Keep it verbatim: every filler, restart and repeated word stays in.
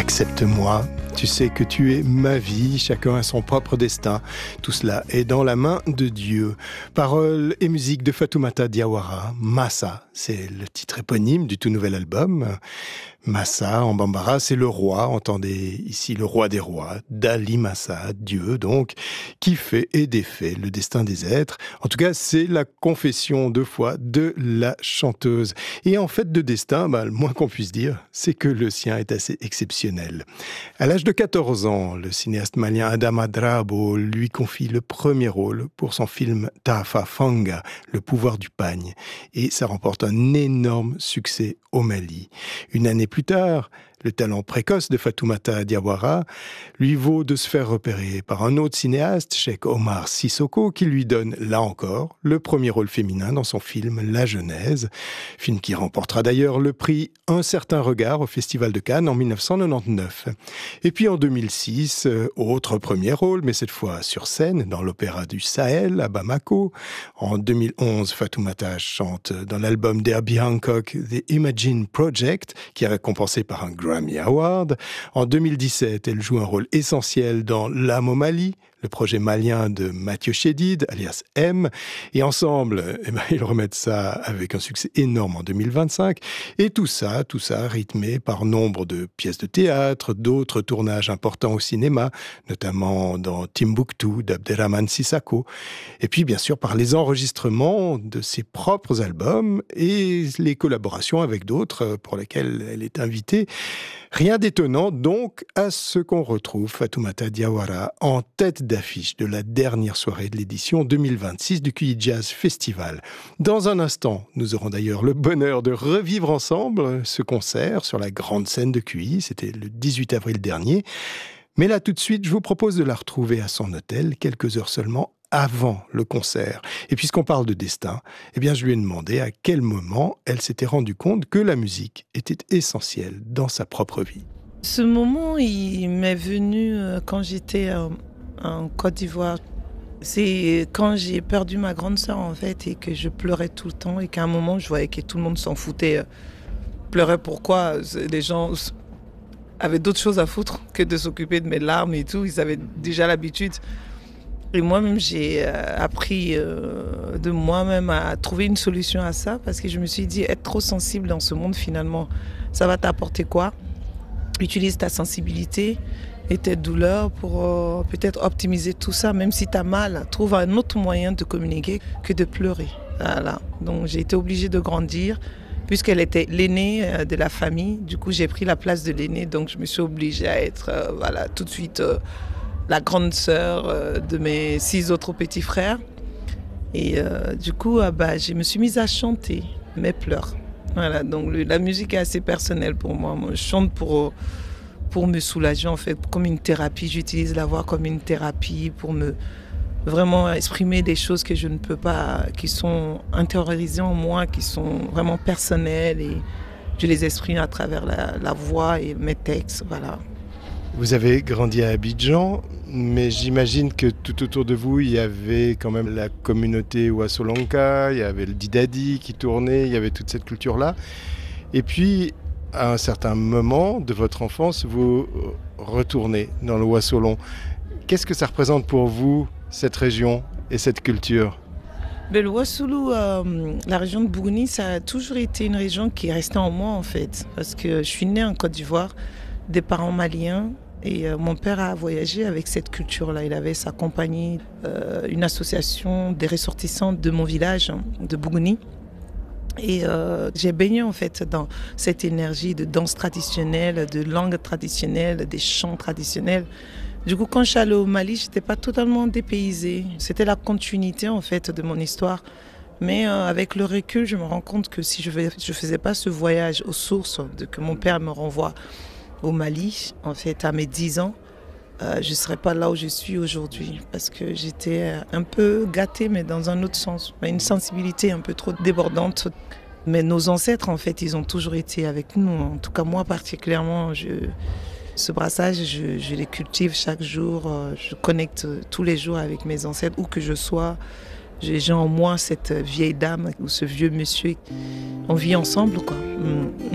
Accepte-moi, tu sais que tu es ma vie, chacun a son propre destin. Tout cela est dans la main de Dieu. Paroles et musique de Fatoumata Diawara, Massa, c'est le titre éponyme du tout nouvel album. Massa, en bambara, c'est le roi, entendez ici le roi des rois, Dali Massa, Dieu donc, qui fait et défait le destin des êtres. En tout cas, c'est la confession de foi de la chanteuse. Et en fait de destin, bah, le moins qu'on puisse dire, c'est que le sien est assez exceptionnel. À l'âge de quatorze ans, le cinéaste malien Adama Drabo lui confie le premier rôle pour son film Taafa Fanga, Le pouvoir du pagne. Et ça remporte un énorme succès au Mali. Une année plus tard, le talent précoce de Fatoumata Diawara lui vaut de se faire repérer par un autre cinéaste, Cheikh Omar Sissoko, qui lui donne, là encore, le premier rôle féminin dans son film La Genèse, film qui remportera d'ailleurs le prix Un certain regard au Festival de Cannes en dix-neuf cent quatre-vingt-dix-neuf. Et puis en deux mille six, euh, autre premier rôle, mais cette fois sur scène, dans l'Opéra du Sahel à Bamako. En deux mille onze, Fatoumata chante dans l'album d'Herbie Hancock, The Imagine Project, qui est récompensé par un Grammy Award. En deux mille dix-sept, elle joue un rôle essentiel dans L'âme au Mali, le projet malien de Mathieu Chédid, alias M. Et ensemble, eh ben, ils remettent ça avec un succès énorme en deux mille vingt-cinq. Et tout ça, tout ça rythmé par nombre de pièces de théâtre, d'autres tournages importants au cinéma, notamment dans Timbuktu d'Abderrahmane Sissako. Et puis, bien sûr, par les enregistrements de ses propres albums et les collaborations avec d'autres pour lesquelles elle est invitée. Rien d'étonnant donc à ce qu'on retrouve Fatoumata Diawara en tête d'affiche de la dernière soirée de l'édition deux mille vingt-six du Q I Jazz Festival. Dans un instant, nous aurons d'ailleurs le bonheur de revivre ensemble ce concert sur la grande scène de Q I. C'était le dix-huit avril dernier. Mais là, tout de suite, je vous propose de la retrouver à son hôtel, quelques heures seulement avant le concert. Et puisqu'on parle de destin, eh bien, je lui ai demandé à quel moment elle s'était rendue compte que la musique était essentielle dans sa propre vie. Ce moment, il m'est venu quand j'étais en Côte d'Ivoire. C'est quand j'ai perdu ma grande sœur, en fait, et que je pleurais tout le temps, et qu'à un moment, je voyais que tout le monde s'en foutait. Pleurait pourquoi? Les gens avaient d'autres choses à foutre que de s'occuper de mes larmes et tout. Ils avaient déjà l'habitude. Et moi-même, j'ai appris euh, de moi-même à trouver une solution à ça, parce que je me suis dit, être trop sensible dans ce monde, finalement, ça va t'apporter quoi? Utilise ta sensibilité et tes douleurs pour euh, peut-être optimiser tout ça, même si tu as mal. Trouve un autre moyen de communiquer que de pleurer. Voilà. Donc j'ai été obligée de grandir, puisqu'elle était l'aînée de la famille. Du coup, j'ai pris la place de l'aînée, donc je me suis obligée à être euh, voilà, tout de suite... Euh, la grande sœur euh, de mes six autres petits frères. Et euh, du coup, ah bah, je me suis mise à chanter mes pleurs. Voilà, donc le, la musique est assez personnelle pour moi. Moi, je chante pour, pour me soulager, en fait, comme une thérapie. J'utilise la voix comme une thérapie pour me vraiment exprimer des choses que je ne peux pas, qui sont intériorisées en moi, qui sont vraiment personnelles. Et je les exprime à travers la, la voix et mes textes, voilà. Vous avez grandi à Abidjan, mais j'imagine que tout autour de vous, il y avait quand même la communauté Ouassolanka, il y avait le Didadi qui tournait, il y avait toute cette culture-là. Et puis, à un certain moment de votre enfance, vous retournez dans le Ouassolon. Qu'est-ce que ça représente pour vous, cette région et cette culture ? Mais le Ouassoulou, euh, la région de Bougouni, ça a toujours été une région qui est restée en moi, en fait. Parce que je suis née en Côte d'Ivoire, des parents maliens. Et euh, mon père a voyagé avec cette culture-là. Il avait sa compagnie, euh, une association des ressortissants de mon village, hein, de Bougouni. Et euh, j'ai baigné en fait dans cette énergie de danse traditionnelle, de langue traditionnelle, des chants traditionnels. Du coup, quand je suis allée au Mali, je n'étais pas totalement dépaysée. C'était la continuité en fait de mon histoire. Mais euh, avec le recul, je me rends compte que si je ne faisais pas ce voyage aux sources, de, que mon père me renvoie au Mali, en fait, à mes dix ans, euh, je ne serais pas là où je suis aujourd'hui parce que j'étais un peu gâtée, mais dans un autre sens. Une sensibilité un peu trop débordante. Mais nos ancêtres, en fait, ils ont toujours été avec nous. En tout cas, moi particulièrement, je, ce brassage, je, je les cultive chaque jour. Je connecte tous les jours avec mes ancêtres, où que je sois. J'ai en moi cette vieille dame ou ce vieux monsieur. On vit ensemble, quoi.